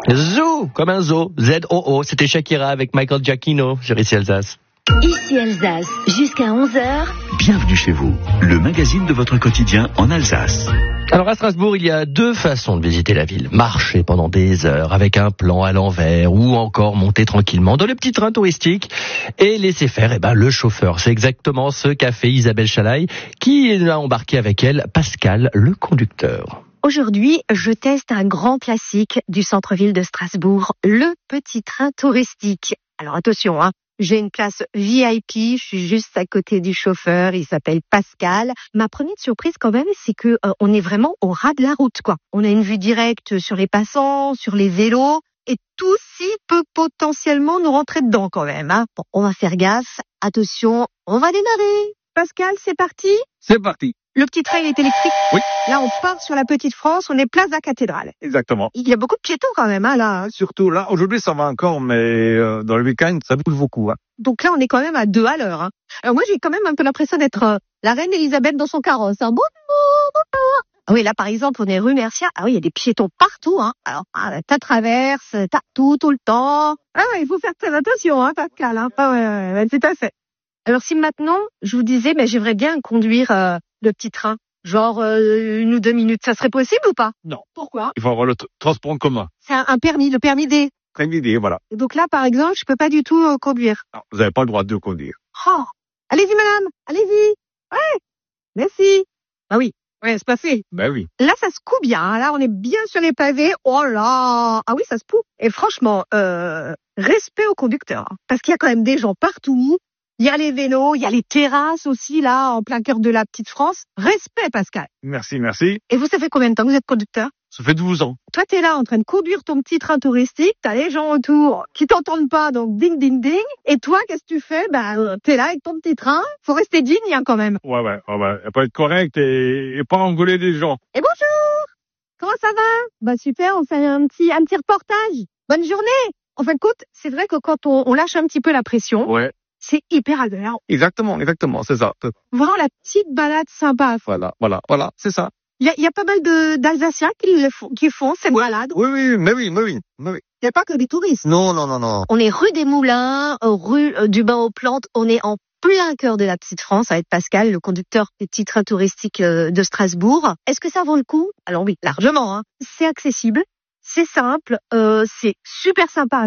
Zoo, comme un zoo, Z-O-O, c'était Shakira avec Michael Giacchino sur Ici Alsace. Ici Alsace, jusqu'à 11h. Bienvenue chez vous, le magazine de votre quotidien en Alsace. Alors à Strasbourg, il y a deux façons de visiter la ville. Marcher pendant des heures avec un plan à l'envers ou encore monter tranquillement dans le petit train touristique et laisser faire le chauffeur. C'est exactement ce qu'a fait Isabelle Chalaï qui a embarqué avec elle Pascal, le conducteur. Aujourd'hui, je teste un grand classique du centre-ville de Strasbourg, le petit train touristique. Alors attention, j'ai une place VIP, je suis juste à côté du chauffeur, il s'appelle Pascal. Ma première surprise quand même, c'est que on est vraiment au ras de la route, quoi. On a une vue directe sur les passants, sur les vélos, et tout ci peut potentiellement nous rentrer dedans quand même. Bon, on va faire gaffe. Attention, on va démarrer. Pascal, c'est parti ? C'est parti. Le petit train est électrique. Oui. Là, on part sur la Petite France, on est place de la Cathédrale. Exactement. Il y a beaucoup de piétons quand même, là. Surtout là, aujourd'hui ça va encore, mais dans le week-end ça bouge beaucoup. Donc là, on est quand même à 2 à l'heure. Alors moi, j'ai quand même un peu l'impression d'être la reine Elisabeth dans son carrosse. Bonjour. Ah oui, là, par exemple, on est rue Mercier. Ah oui, il y a des piétons partout. Alors, t'as traverse, t'as tout le temps. Ah ouais, il faut faire très attention, Pascal. Ouais, tout à fait. Alors si maintenant, je vous disais, j'aimerais bien conduire le petit train, genre 1 ou 2 minutes, ça serait possible ou pas ? Non. Pourquoi ? Il faut avoir le transport en commun. C'est un permis, le permis D. Très idée, voilà. Donc là, par exemple, je peux pas du tout conduire. Non, vous n'avez pas le droit de conduire. Oh, allez-y madame, allez-y. Ouais, merci. Ah oui, ouais, c'est passé. Ben oui. Là, ça se coud bien. Là, on est bien sur les pavés. Oh là, ah oui, ça se poue. Et franchement, respect au conducteur, parce qu'il y a quand même des gens partout. Il y a les vélos, il y a les terrasses aussi, là, en plein cœur de la petite France. Respect, Pascal. Merci, merci. Et vous, ça fait combien de temps que vous êtes conducteur ? Ça fait 12 ans. Toi, t'es là en train de conduire ton petit train touristique, t'as les gens autour qui t'entendent pas, donc ding, ding, ding. Et toi, qu'est-ce que tu fais ? T'es là avec ton petit train. Faut rester digne, quand même. Ouais. Il faut être correct et pas engueuler des gens. Et bonjour ! Comment ça va ? Super, on fait un petit reportage. Bonne journée ! En fin de compte, c'est vrai que quand on lâche un petit peu la pression, Ouais. c'est hyper agréable. Exactement, c'est ça. Vraiment la petite balade sympa. Voilà, c'est ça. Il y a pas mal d'Alsaciens qui font ces balades. Oui, mais oui. Il n'y a pas que des touristes. Non. On est rue des Moulins, rue du Bain aux Plantes. On est en plein cœur de la petite France avec Pascal, le conducteur des petits trains touristiques de Strasbourg. Est-ce que ça vaut le coup ? Alors oui, largement. C'est accessible, c'est simple, c'est super sympa à